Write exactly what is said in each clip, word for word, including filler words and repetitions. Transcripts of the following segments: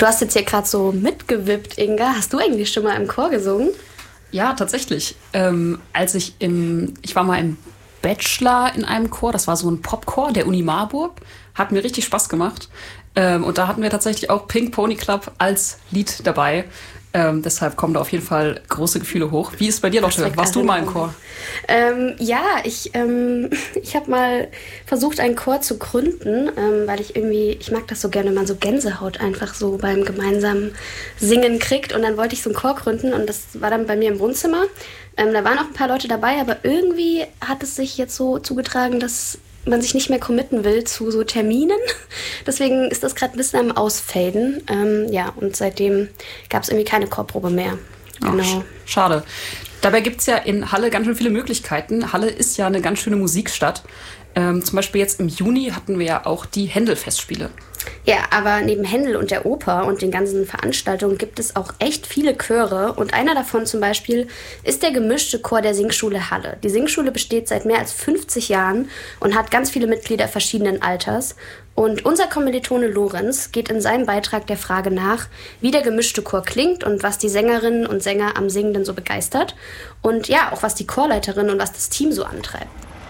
Du hast jetzt hier gerade so mitgewippt, Inga. Hast du eigentlich schon mal im Chor gesungen? Ja, tatsächlich. Ähm, als ich im, ich war mal im Bachelor in einem Chor, das war so ein Popchor der Uni Marburg, hat mir richtig Spaß gemacht. Ähm, und da hatten wir tatsächlich auch Pink Pony Club als Lied dabei. Ähm, deshalb kommen da auf jeden Fall große Gefühle hoch. Wie ist es bei dir, Lotte? Warst du mal im Chor? Ähm, ja, ich, ähm, ich habe mal versucht, einen Chor zu gründen, ähm, weil ich irgendwie, ich mag das so gerne, wenn man so Gänsehaut einfach so beim gemeinsamen Singen kriegt. Und dann wollte ich so einen Chor gründen und das war dann bei mir im Wohnzimmer. Ähm, da waren auch ein paar Leute dabei, aber irgendwie hat es sich jetzt so zugetragen, dass man sich nicht mehr committen will zu so Terminen. Deswegen ist das gerade ein bisschen am Ausfaden. Ähm, ja, und seitdem gab es irgendwie keine Chorprobe mehr. Genau. Ach, schade. Dabei gibt es ja in Halle ganz schön viele Möglichkeiten. Halle ist ja eine ganz schöne Musikstadt. Ähm, zum Beispiel jetzt im Juni hatten wir ja auch die Händel-Festspiele. Ja, aber neben Händel und der Oper und den ganzen Veranstaltungen gibt es auch echt viele Chöre. Und einer davon zum Beispiel ist der gemischte Chor der Singschule Halle. Die Singschule besteht seit mehr als fünfzig Jahren und hat ganz viele Mitglieder verschiedenen Alters. Und unser Kommilitone Lorenz geht in seinem Beitrag der Frage nach, wie der gemischte Chor klingt und was die Sängerinnen und Sänger am Singen so begeistert. Und ja, auch was die Chorleiterin und was das Team so antreibt.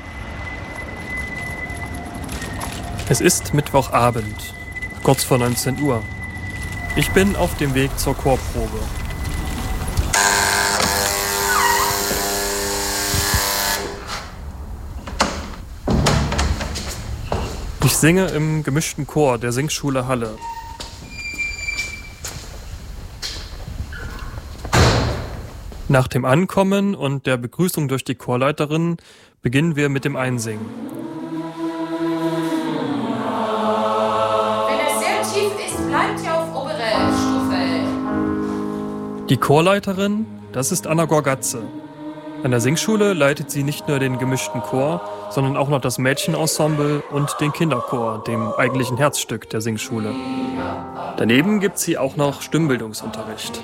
Es ist Mittwochabend, kurz vor neunzehn Uhr. Ich bin auf dem Weg zur Chorprobe. Ich singe im gemischten Chor der Singschule Halle. Nach dem Ankommen und der Begrüßung durch die Chorleiterin beginnen wir mit dem Einsingen. Wenn es sehr tief ist, bleibt ihr auf obere Stufe. Die Chorleiterin, das ist Anna Gorgatze. An der Singschule leitet sie nicht nur den gemischten Chor, sondern auch noch das Mädchenensemble und den Kinderchor, dem eigentlichen Herzstück der Singschule. Daneben gibt sie auch noch Stimmbildungsunterricht.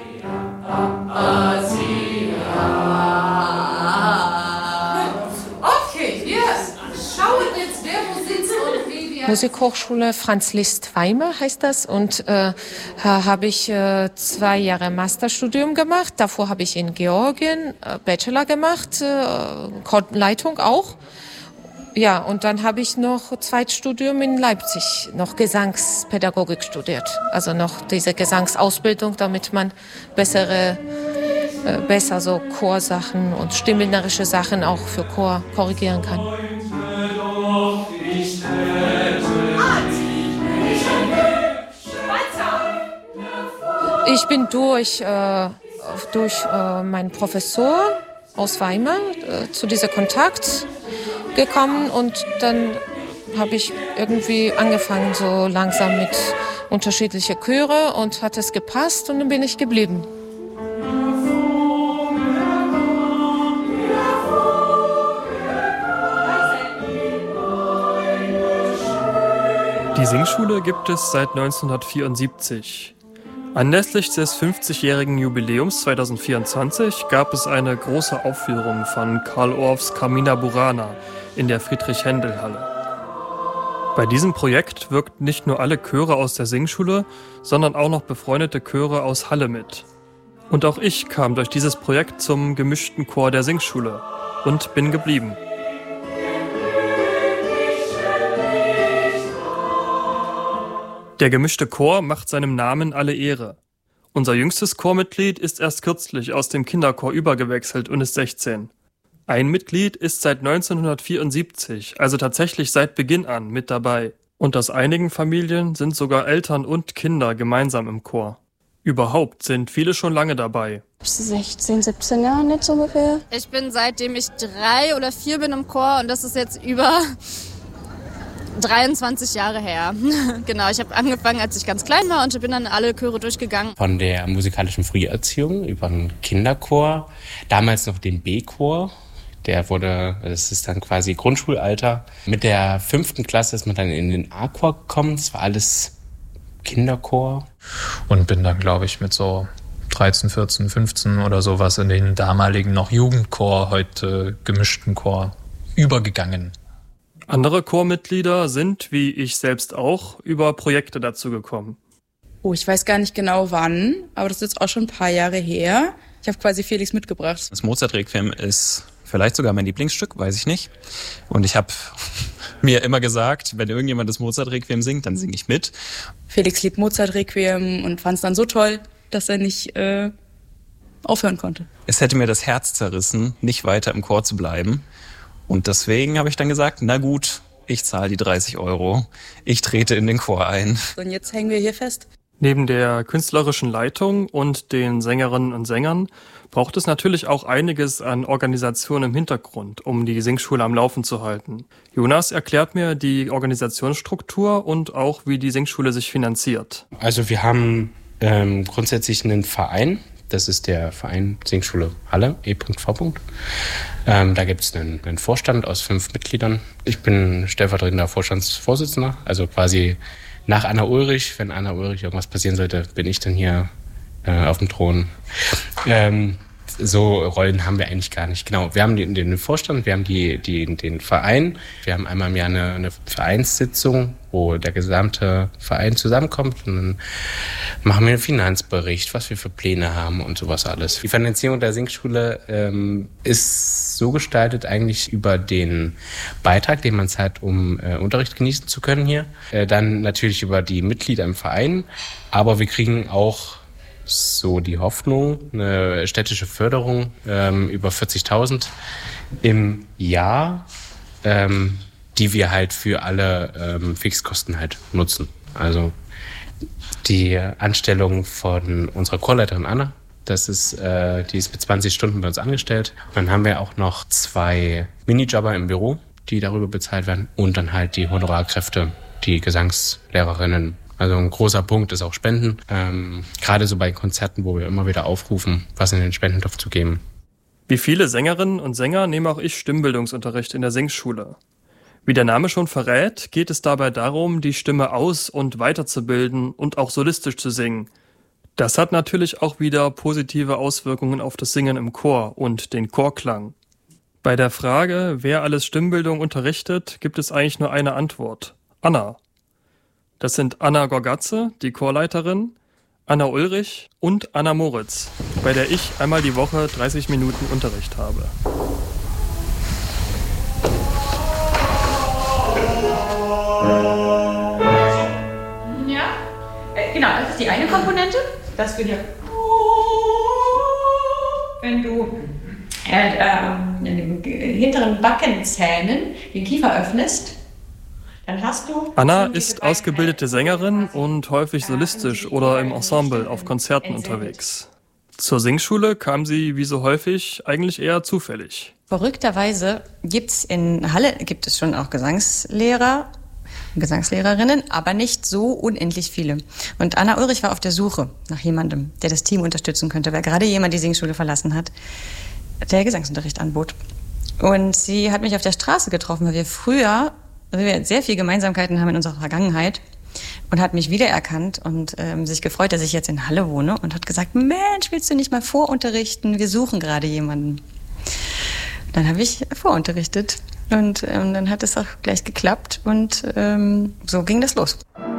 Okay, wir schauen jetzt, wer wo sitzt und wie wir... Musikhochschule Franz Liszt Weimar heißt das, und äh, habe ich äh, zwei Jahre Masterstudium gemacht. Davor habe ich in Georgien äh, Bachelor gemacht, äh, Chorleitung auch. Ja, und dann habe ich noch Zweitstudium in Leipzig, noch Gesangspädagogik studiert. Also noch diese Gesangsausbildung, damit man bessere, äh, besser so Chorsachen und stimmbildnerische Sachen auch für Chor korrigieren kann. Ich bin durch, äh, durch äh, meinen Professor aus Weimar äh, zu diesem Kontakt gekommen, und dann habe ich irgendwie angefangen so langsam mit unterschiedlichen Chöre und hat es gepasst, und dann bin ich geblieben. Die Singschule gibt es seit neunzehnhundertvierundsiebzig. Anlässlich des fünfzigjährigen Jubiläums zweitausendvierundzwanzig gab es eine große Aufführung von Carl Orffs Carmina Burana in der Friedrich-Händel-Halle. Bei diesem Projekt wirkten nicht nur alle Chöre aus der Singschule, sondern auch noch befreundete Chöre aus Halle mit. Und auch ich kam durch dieses Projekt zum gemischten Chor der Singschule und bin geblieben. Der gemischte Chor macht seinem Namen alle Ehre. Unser jüngstes Chormitglied ist erst kürzlich aus dem Kinderchor übergewechselt und ist sechzehn. Ein Mitglied ist seit neunzehnhundertvierundsiebzig, also tatsächlich seit Beginn an, mit dabei. Und aus einigen Familien sind sogar Eltern und Kinder gemeinsam im Chor. Überhaupt sind viele schon lange dabei. sechzehn, siebzehn Jahre nicht so ungefähr. Ich bin seitdem ich drei oder vier bin im Chor, und das ist jetzt über dreiundzwanzig Jahre her. Genau, ich habe angefangen, als ich ganz klein war, und bin dann alle Chöre durchgegangen. Von der musikalischen Früherziehung über den Kinderchor, damals noch den B-Chor. Der wurde, das ist dann quasi Grundschulalter. Mit der fünften Klasse ist man dann in den A-Chor gekommen. Das war alles Kinderchor. Und bin dann, glaube ich, mit so dreizehn, vierzehn, fünfzehn oder sowas in den damaligen noch Jugendchor, heute gemischten Chor übergegangen. Andere Chormitglieder sind, wie ich selbst auch, über Projekte dazu gekommen. Oh, ich weiß gar nicht genau wann, aber das ist jetzt auch schon ein paar Jahre her. Ich habe quasi Felix mitgebracht. Das Mozart-Requiem ist vielleicht sogar mein Lieblingsstück, weiß ich nicht. Und ich habe mir immer gesagt, wenn irgendjemand das Mozart-Requiem singt, dann singe ich mit. Felix liebt Mozart-Requiem und fand es dann so toll, dass er nicht äh, aufhören konnte. Es hätte mir das Herz zerrissen, nicht weiter im Chor zu bleiben. Und deswegen habe ich dann gesagt, na gut, ich zahle die dreißig Euro. Ich trete in den Chor ein. Und jetzt hängen wir hier fest. Neben der künstlerischen Leitung und den Sängerinnen und Sängern braucht es natürlich auch einiges an Organisation im Hintergrund, um die Singschule am Laufen zu halten. Jonas erklärt mir die Organisationsstruktur und auch, wie die Singschule sich finanziert. Also wir haben ähm, grundsätzlich einen Verein. Das ist der Verein Singschule Halle, E V. Ähm, da gibt es einen, einen Vorstand aus fünf Mitgliedern. Ich bin stellvertretender Vorstandsvorsitzender, also quasi nach Anna Ulrich. Wenn Anna Ulrich irgendwas passieren sollte, bin ich dann hier äh, auf dem Thron. Ähm, so Rollen haben wir eigentlich gar nicht. Genau, wir haben den, den Vorstand, wir haben die, die, den Verein. Wir haben einmal im Jahr eine, eine Vereinssitzung, wo der gesamte Verein zusammenkommt. Und dann machen wir einen Finanzbericht, was wir für Pläne haben und sowas alles. Die Finanzierung der Singschule ähm, ist so gestaltet eigentlich über den Beitrag, den man zahlt, um äh, Unterricht genießen zu können hier. Äh, dann natürlich über die Mitglieder im Verein. Aber wir kriegen auch so die Hoffnung, eine städtische Förderung ähm, über vierzigtausend im Jahr, ähm, die wir halt für alle ähm, Fixkosten halt nutzen. Also die Anstellung von unserer Chorleiterin Anna, das ist, äh, die ist mit zwanzig Stunden bei uns angestellt. Und dann haben wir auch noch zwei Minijobber im Büro, die darüber bezahlt werden. Und dann halt die Honorarkräfte, die Gesangslehrerinnen. Also ein großer Punkt ist auch Spenden. Ähm, gerade so bei Konzerten, wo wir immer wieder aufrufen, was in den Spendentopf zu geben. Wie viele Sängerinnen und Sänger nehme auch ich Stimmbildungsunterricht in der Singschule. Wie der Name schon verrät, geht es dabei darum, die Stimme aus- und weiterzubilden und auch solistisch zu singen. Das hat natürlich auch wieder positive Auswirkungen auf das Singen im Chor und den Chorklang. Bei der Frage, wer alles Stimmbildung unterrichtet, gibt es eigentlich nur eine Antwort. Anna. Das sind Anna Gorgatze, die Chorleiterin, Anna Ulrich und Anna Moritz, bei der ich einmal die Woche dreißig Minuten Unterricht habe. Ja, äh, genau, das ist die eine Komponente, dass du dir, wenn du äh, äh, in den hinteren Backenzähnen den Kiefer öffnest, dann hast du... Anna ist ausgebildete Sängerin und häufig solistisch oder im Ensemble auf Konzerten unterwegs. Zur Singschule kam sie, wie so häufig, eigentlich eher zufällig. Verrückterweise gibt's in Halle gibt es schon auch Gesangslehrer, Gesangslehrerinnen, aber nicht so unendlich viele. Und Anna Ulrich war auf der Suche nach jemandem, der das Team unterstützen könnte, weil gerade jemand die Singschule verlassen hat, der Gesangsunterricht anbot. Und sie hat mich auf der Straße getroffen, weil wir früher, weil wir sehr viele Gemeinsamkeiten haben in unserer Vergangenheit, und hat mich wiedererkannt und ähm, sich gefreut, dass ich jetzt in Halle wohne, und hat gesagt, Mensch, willst du nicht mal vorunterrichten? Wir suchen gerade jemanden. Dann habe ich vorunterrichtet und ähm, dann hat es auch gleich geklappt und ähm, so ging das los.